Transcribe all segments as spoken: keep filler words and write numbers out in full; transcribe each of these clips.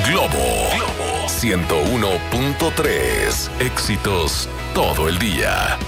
Globo ciento uno punto tres. Éxitos todo el día.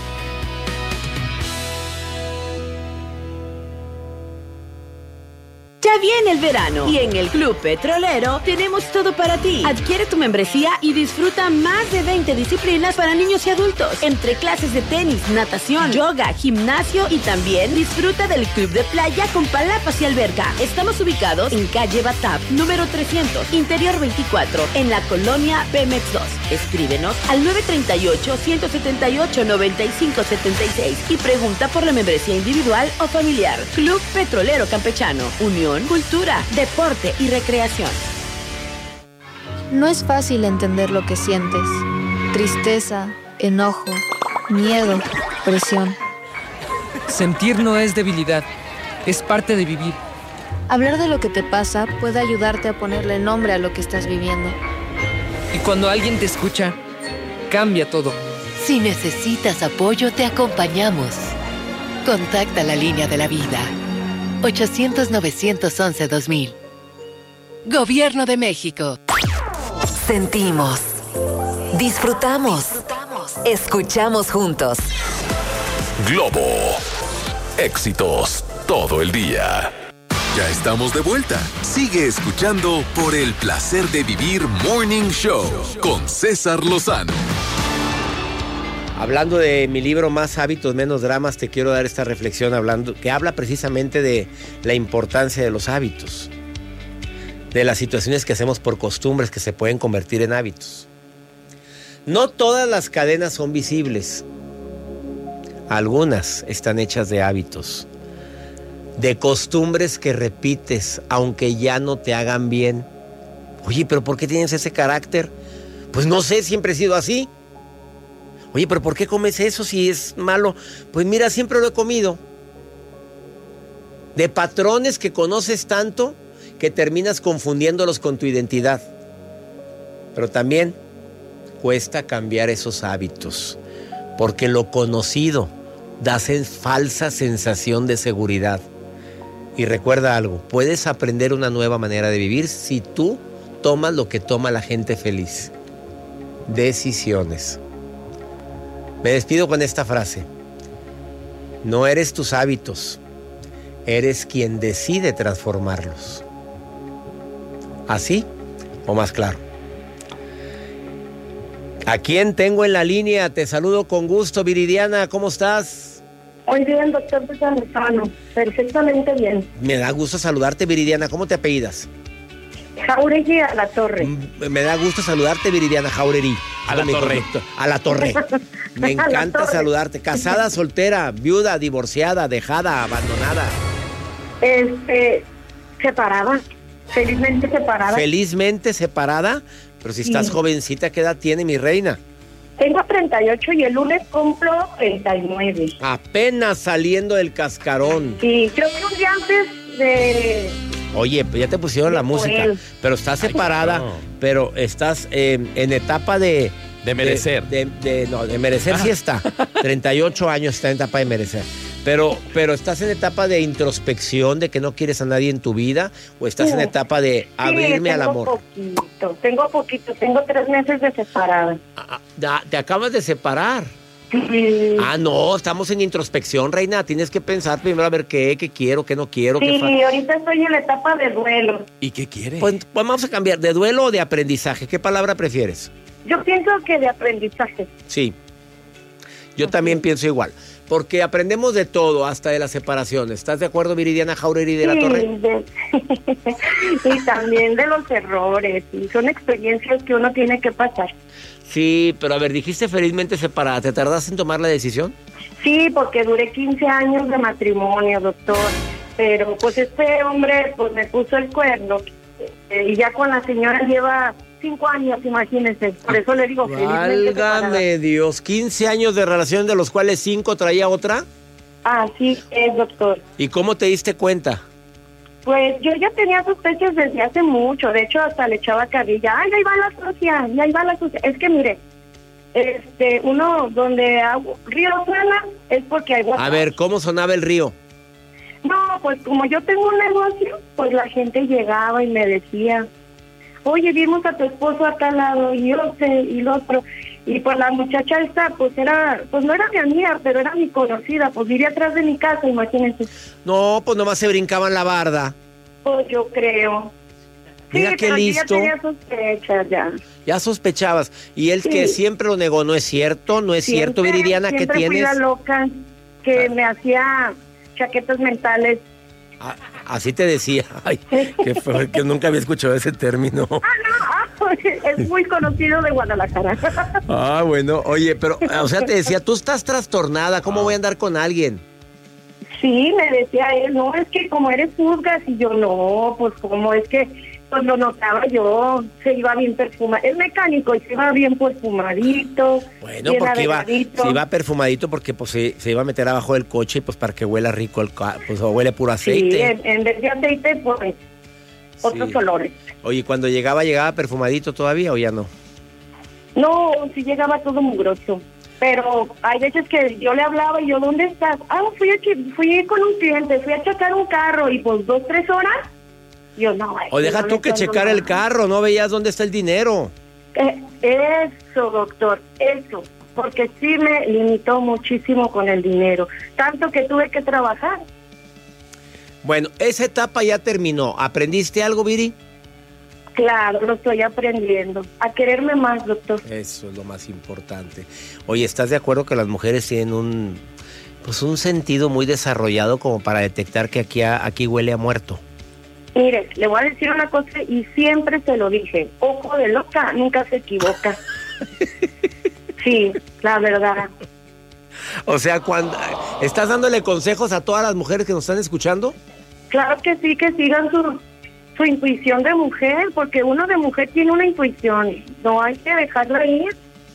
Ya viene el verano y en el Club Petrolero tenemos todo para ti. Adquiere tu membresía y disfruta más de veinte disciplinas para niños y adultos. Entre clases de tenis, natación, yoga, gimnasio y también disfruta del club de playa con palapas y alberca. Estamos ubicados en calle Batap, número trescientos, interior veinticuatro, en la colonia Pemex dos. Escríbenos al nueve tres ocho, uno siete ocho, nueve cinco siete seis y pregunta por la membresía individual o familiar. Club Petrolero Campechano. Unión, cultura, deporte y recreación. No es fácil entender lo que sientes. Tristeza, enojo, miedo, presión. Sentir no es debilidad, es parte de vivir. Hablar de lo que te pasa puede ayudarte a ponerle nombre a lo que estás viviendo. Y cuando alguien te escucha, cambia todo. Si necesitas apoyo, te acompañamos. Contacta la línea de la vida. ochocientos, novecientos once, dos mil. Gobierno de México. Sentimos. Disfrutamos. Escuchamos juntos. Globo. Éxitos todo el día. Ya estamos de vuelta. Sigue escuchando por el placer de vivir Morning Show con César Lozano. Hablando de mi libro Más hábitos, menos dramas, te quiero dar esta reflexión hablando, que habla precisamente de la importancia de los hábitos, de las situaciones que hacemos por costumbres que se pueden convertir en hábitos. No todas las cadenas son visibles. Algunas están hechas de hábitos, de costumbres que repites aunque ya no te hagan bien. Oye, ¿pero por qué tienes ese carácter? Pues no sé, siempre he sido así. Oye, ¿pero por qué comes eso si es malo? Pues mira, siempre lo he comido. De patrones que conoces tanto que terminas confundiéndolos con tu identidad. Pero también cuesta cambiar esos hábitos, porque lo conocido da falsa sensación de seguridad. Y recuerda algo, puedes aprender una nueva manera de vivir si tú tomas lo que toma la gente feliz. Decisiones. Me despido con esta frase. No eres tus hábitos, eres quien decide transformarlos. ¿Así o más claro? ¿A quién tengo en la línea? Te saludo con gusto, Viridiana. ¿Cómo estás? Muy bien, doctor César Lozano. Perfectamente bien. Me da gusto saludarte, Viridiana. ¿Cómo te apellidas? Jauregui a la Torre. Me da gusto saludarte, Viridiana Jauregui. A la Torre. A la Torre. Me encanta saludarte. ¿Casada, soltera, viuda, divorciada, dejada, abandonada? Este, separada. Felizmente separada. Felizmente separada. Pero si estás sí. jovencita, ¿qué edad tiene mi reina? Tengo treinta y ocho y el lunes cumplo treinta y nueve. Apenas saliendo del cascarón. Sí, creo que un día antes de... Oye, pues ya te pusieron la música, él. Pero estás separada, Ay, no. pero estás eh, en etapa de... De merecer. De, de, de, no, de merecer ah. sí está. treinta y ocho años está en etapa de merecer. Pero, pero estás en etapa de introspección, de que no quieres a nadie en tu vida, o estás sí. en etapa de abrirme sí, al amor. Poquito, tengo poquito, tengo tres meses de separada. Ah, ah, te acabas de separar. Sí. Ah, no, estamos en introspección, reina. Tienes que pensar primero a ver qué, qué quiero, qué no quiero. Sí, qué fa... ahorita estoy en la etapa de duelo. ¿Y qué quieres? Pues, pues vamos a cambiar, ¿de duelo o de aprendizaje? ¿Qué palabra prefieres? Yo pienso que de aprendizaje. Sí, yo okay. también pienso igual. Porque aprendemos de todo, hasta de la separación. ¿Estás de acuerdo, Viridiana Jauregui de sí, la Torre? De... y también de los errores. Y son experiencias que uno tiene que pasar. Sí, pero a ver, dijiste felizmente separada. ¿Te tardaste en tomar la decisión? Sí, porque duré quince años de matrimonio, doctor. Pero pues este hombre pues me puso el cuerno. Eh, y ya con la señora lleva... Cinco años, imagínense. Por eso le digo felizmente separada. Válgame Dios, quince años de relación, de los cuales cinco traía otra. Así es, doctor. ¿Y cómo te diste cuenta? Pues yo ya tenía sospechas desde hace mucho. De hecho, hasta le echaba carrilla. Ay, ahí va la sucia, y ahí va la sucia. Es que mire, este, uno donde agua, río suena es porque hay agua. A ver, ¿cómo sonaba el río? No, pues como yo tengo un negocio, pues la gente llegaba y me decía... oye, vimos a tu esposo a tal lado, y yo sé, y lo otro. Y pues la muchacha esta, pues era, pues no era mi amiga, pero era mi conocida, pues vivía atrás de mi casa, imagínense. No, pues nomás se brincaban la barda. Pues yo creo. Mira sí, qué pero yo listo. ya tenía sospechas ya. Ya sospechabas. Y él Sí. que siempre lo negó, no es cierto, no es cierto, Siempre- Viridiana, ¿qué siempre fui tienes? la loca que Ah. me hacía chaquetas mentales. Ah, así te decía. Ay, que, fue, que nunca había escuchado ese término. Es muy conocido de Guadalajara. Ah, bueno, oye, pero, o sea, te decía, tú estás trastornada, ¿cómo voy a andar con alguien? Sí, me decía él, no, es que como eres juzgas, y yo, no, pues como es que, pues lo notaba yo, se iba bien perfumado, es mecánico y se iba bien perfumadito. Bueno, bien porque iba, arregladito. se iba perfumadito porque pues se, se iba a meter abajo del coche, pues para que huela rico el ca- pues o huele puro Sí, aceite. en, en vez de aceite, pues, otros Sí. olores. Oye, cuando llegaba, ¿llegaba perfumadito todavía o ya no? No, sí llegaba todo mugroso. Pero hay veces que yo le hablaba y yo, ¿dónde estás? Ah, fui, a, che- fui con un cliente, fui a checar un carro y pues dos, tres horas. Yo, no. es O deja no tú le que estoy checar dando el carro, ¿no veías dónde está el dinero? Eh, eso, doctor, eso. Porque sí me limitó muchísimo con el dinero. Tanto que tuve que trabajar. Bueno, esa etapa ya terminó. ¿Aprendiste algo, Viri? Claro, lo estoy aprendiendo. A quererme más, doctor. Eso es lo más importante. Oye, ¿estás de acuerdo que las mujeres tienen un, pues un sentido muy desarrollado como para detectar que aquí, a- aquí huele a muerto? Mire, le voy a decir una cosa y siempre se lo dije. Ojo de loca, nunca se equivoca. Sí, la verdad. O sea, cuando estás dándole consejos a todas las mujeres que nos están escuchando. Claro que sí, que sigan su, su intuición de mujer, porque uno de mujer tiene una intuición. No hay que dejarla ir.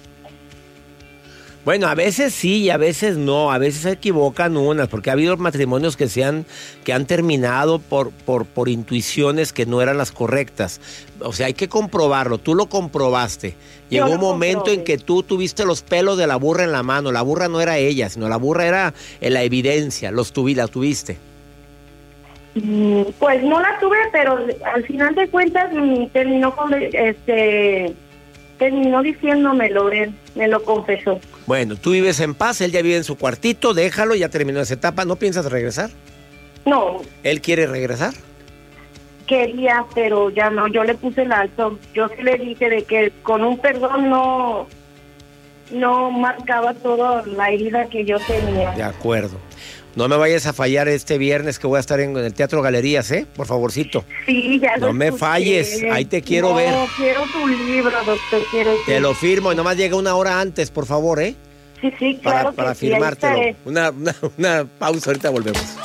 Bueno, a veces sí y a veces no, a veces se equivocan unas, porque ha habido matrimonios que se han, que han terminado por, por, por intuiciones que no eran las correctas. O sea, hay que comprobarlo, tú lo comprobaste. Llegó Yo un lo momento comprobé. en que tú tuviste los pelos de la burra en la mano, la burra no era ella, sino la burra era eh, la evidencia, los tuvi, la tuviste. Mm, Pues no la tuve, pero al final de cuentas mm, terminó con este terminó diciéndomelo él, me lo confesó. Bueno, tú vives en paz, él ya vive en su cuartito, déjalo, ya terminó esa etapa, ¿no piensas regresar? No, ¿Él quiere regresar? quería, pero ya no, yo le puse el alto. Yo sí le dije de que con un perdón no no marcaba toda la herida que yo tenía. De acuerdo. No me vayas a fallar este viernes que voy a estar en el Teatro Galerías, ¿eh? Por favorcito. Sí, ya lo No me escuché. falles, ahí te quiero No, ver. quiero tu libro, doctor, quiero Te tu- lo firmo y nomás llega una hora antes, por favor, ¿eh? Sí, sí, Para, claro para que sí, ahí firmártelo. estaré. Una, una, una pausa, ahorita volvemos.